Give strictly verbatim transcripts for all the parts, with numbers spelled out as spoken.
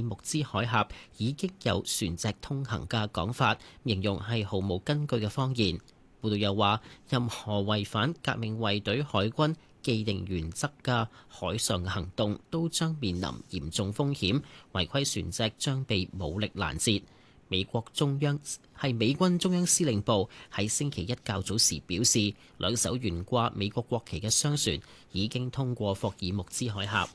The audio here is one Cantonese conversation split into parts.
穆茲海峽已經有船隻通行嘅講法，形容係毫無根據嘅謊言。報道又話，任何違反革命衛隊海軍既定原則嘅海上行動都將面臨嚴重風險，違規船隻將被武力攔截。美國中央係美軍中央司令部喺星期一較早時表示，兩艘懸掛美國國旗嘅商船已經通過霍爾木茲海峽。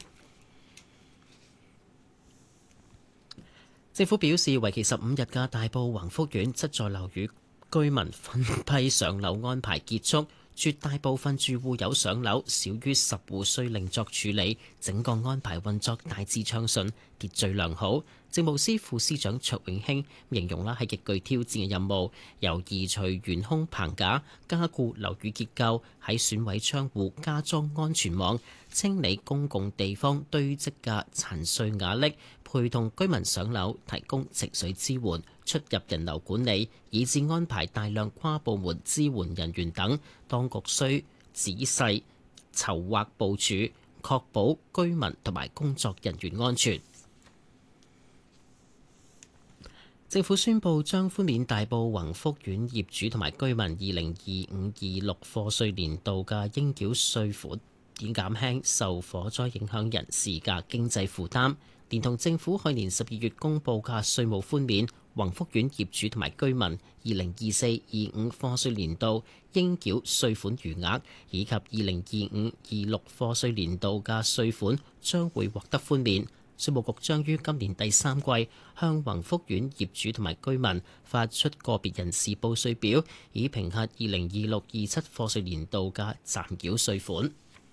政府表示，為期十五日嘅大埔宏福苑七座樓宇居民分批上樓安排結束，絕大部分住戶有上樓，少於十戶需另作處理。整個安排運作大致暢順，秩序良好。政務司副司長卓永興形容啦係極具挑戰嘅任務，由移除懸空棚架、加固樓宇結構、喺損毀窗戶加裝安全網、清理公共地方堆積嘅殘碎瓦礫，陪同居民上樓，提供情緒支援、出入人流管理，以至安排大量跨部門支援人員等，當局需仔細籌劃部署，確保居民同埋工作人員安全。政府宣布將寬免大埔宏福苑業主同埋居民二零二五二六課稅年度嘅應繳稅款，以減輕受火災影響人士嘅經濟負擔。連同政府去年十二月公布嘅稅務寬免，宏福苑業主同埋居民二零二四二五課稅年度應繳稅款餘額，以及二零二五二六課稅年度嘅稅款將會獲得寬免。稅務局將於今年第三季向宏福苑業主同埋居民發出個別人士報稅表，以評核二零二六二七課稅年度嘅暫繳稅款。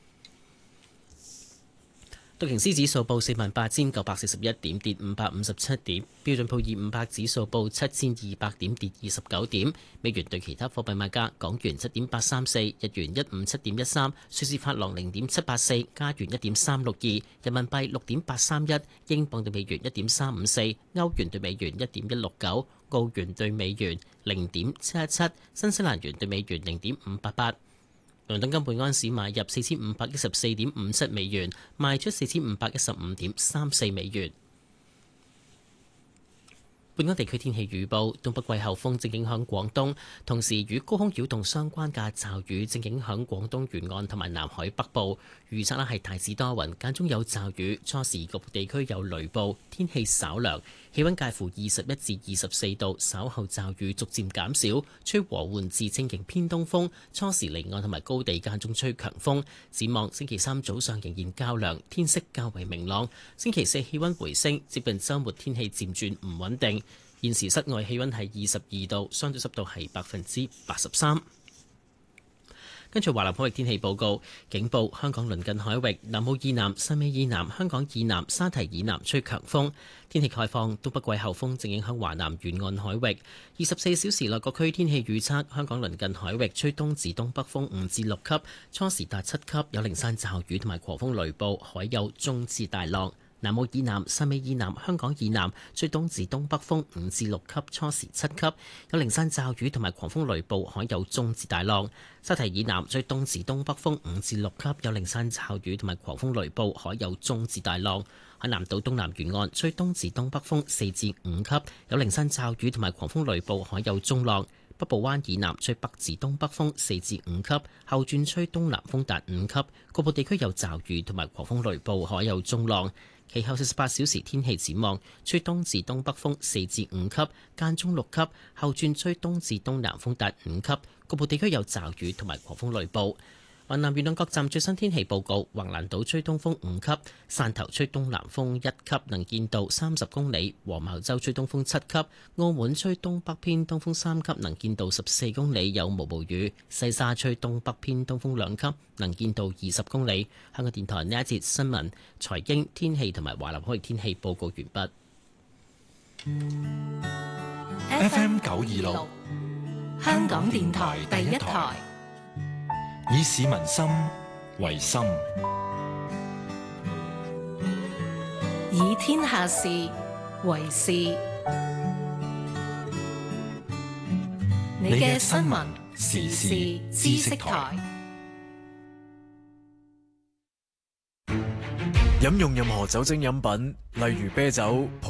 道瓊斯指數報四萬八千九百四十一點，跌五百五十七點；標準普爾五百指數報七千二百點，跌二十九點。美元對其他貨幣賣價：港元七點八三四，日元一五七點一三，瑞士法郎零點七八四，加元一點三六二，人民幣六點八三一，英鎊對美元一點三五四，歐元對美元一點一六九，澳元對美元零點七一七，新西蘭元對美元零點五八八。倫敦金每安士買入四千五百一十四點五七美元，賣出四千五百一十五點三四美元。本港地區天氣預報：東北季候風正影響廣東，同時與高空擾動相關嘅驟雨正影響廣東沿岸同埋南海北部。預測咧係大致多雲，間中有驟雨，初時局部地區有雷暴，天氣稍涼，氣溫介乎二十一至二十四度。稍後驟雨逐漸減少，吹和緩至清勁偏東風，初時離岸同埋高地間中吹強風。展望星期三早上仍然較涼，天色較為明朗。星期四氣溫回升，接近週末天氣漸轉唔穩定。現時室外氣溫係二十二度，相對濕度係百分之八十三。跟住華南海域天氣報告，警報：香港鄰近海域南澳以南、汕尾以南、香港以南、沙堤以南吹強風。天氣概況：東北季候風正影響華南沿岸海域。二十四小時內各區天氣預測：香港鄰近海域吹東至東北風五至六級，初時達七級，有零散驟雨同埋狂風雷暴，海有中至大浪。南澳以南、汕尾以南、香港以南吹東至東北風五至六級，初時七級，有零散驟雨同埋狂風雷暴，海有中至大浪。沙堤以南吹東至東北風五至六級，有零散驟雨同埋狂風雷暴，海有中至大浪。海南島東南沿岸吹東至東北風四至五級，有零散驟雨同埋狂風雷暴，海有中浪。北部灣以南吹北至東北風四至五級，後轉吹東南風達五級，局部地區有驟雨同埋狂風雷暴，海有中浪。其後四十八小時天氣展望，吹東至東北風四至五級，間中六級，後轉吹東至東南風達五級，局部地區有驟雨同埋狂風雷暴。雲南沿岸各站最新天氣報告：橫瀾島吹東風五級，汕頭吹東南風一級，能見度三十公里；黃茅洲吹東風七級，澳門吹東北偏東風三級，能見度十四公里，有毛毛雨；西沙吹東北偏東風兩級，能見度二十公里。香港電台呢一節新聞、財經、天氣同埋華南海域天氣報告完畢。 F M 九二六，香港電台第一台。以市民心為心， 以天下事為事。你嘅新聞時事知識台。 飲用任何酒精飲品，例如啤酒、